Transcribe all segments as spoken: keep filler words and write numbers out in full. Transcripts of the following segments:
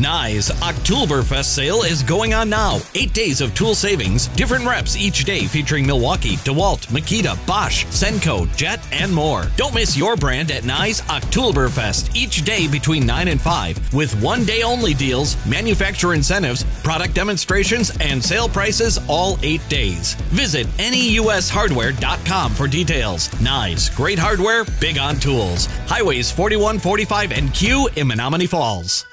Nye's Oktoberfest sale is going on now. Eight days of tool savings, different reps each day featuring Milwaukee, DeWalt, Makita, Bosch, Senco, Jet, and more. Don't miss your brand at Nye's Oktoberfest each day between nine and five with one-day only deals, manufacturer incentives, product demonstrations, and sale prices all eight days. Visit N E U S hardware dot com for details. Nye's, great hardware, big on tools. Highways forty-one, forty-five, and Q in Menominee Falls.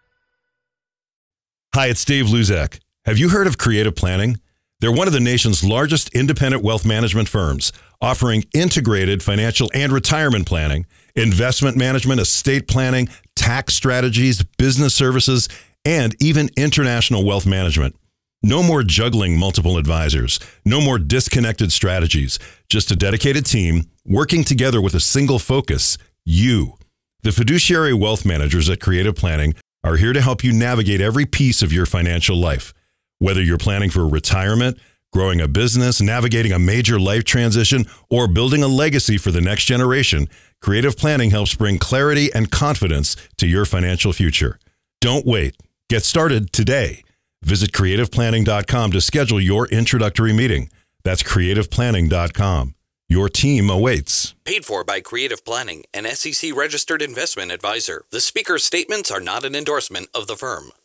Hi, it's Dave Luzak. Have you heard of Creative Planning? They're one of the nation's largest independent wealth management firms, offering integrated financial and retirement planning, investment management, estate planning, tax strategies, business services, and even international wealth management. No more juggling multiple advisors, no more disconnected strategies, just a dedicated team working together with a single focus, you. The fiduciary wealth managers at Creative Planning are here to help you navigate every piece of your financial life. Whether you're planning for retirement, growing a business, navigating a major life transition, or building a legacy for the next generation, Creative Planning helps bring clarity and confidence to your financial future. Don't wait. Get started today. Visit creative planning dot com to schedule your introductory meeting. That's creative planning dot com. Your team awaits. Paid for by Creative Planning, an S E C registered investment advisor. The speaker's statements are not an endorsement of the firm.